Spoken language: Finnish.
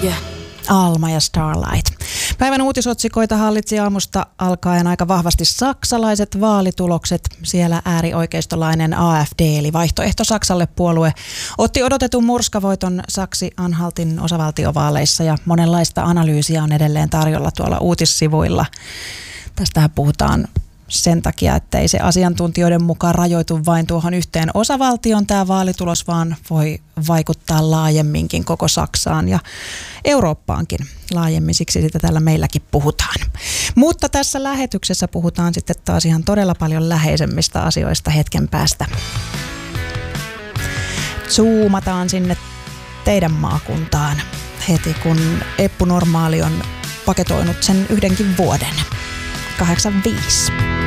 Alma ja Starlight. Päivän uutisotsikoita hallitsi aamusta alkaen aika vahvasti saksalaiset vaalitulokset. Siellä äärioikeistolainen AfD eli Vaihtoehto Saksalle -puolue otti odotetun murskavoiton Saksi-Anhaltin osavaltiovaaleissa ja monenlaista analyysiä on edelleen tarjolla tuolla uutissivuilla. Tästähän puhutaan sen takia, että ei se asiantuntijoiden mukaan rajoitu vain tuohon yhteen osavaltioon tämä vaalitulos, vaan voi vaikuttaa laajemminkin koko Saksaan ja Eurooppaankin laajemmin, siksi sitä täällä meilläkin puhutaan. Mutta tässä lähetyksessä puhutaan sitten taas ihan todella paljon läheisemmistä asioista hetken päästä. Zoomataan sinne teidän maakuntaan heti, kun Eppu Normaali on paketoinut sen 1 vuoden. 85.